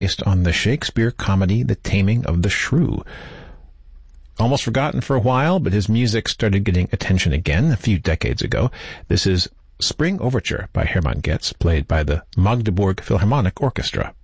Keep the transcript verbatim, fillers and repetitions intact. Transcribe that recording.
based on the Shakespeare comedy The Taming of the Shrew. Almost forgotten for a while, but his music started getting attention again a few decades ago. This is Spring Overture by Hermann Goetz, played by the Magdeburg Philharmonic Orchestra.